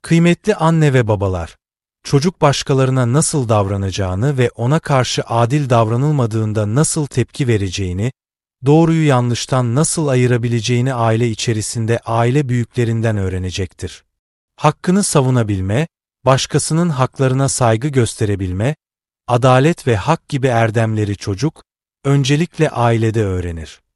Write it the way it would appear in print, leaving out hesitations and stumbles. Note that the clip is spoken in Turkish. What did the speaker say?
Kıymetli anne ve babalar, çocuk başkalarına nasıl davranacağını ve ona karşı adil davranılmadığında nasıl tepki vereceğini, doğruyu yanlıştan nasıl ayırabileceğini aile içerisinde aile büyüklerinden öğrenecektir. Hakkını savunabilme, başkasının haklarına saygı gösterebilme, adalet ve hak gibi erdemleri çocuk, öncelikle ailede öğrenir.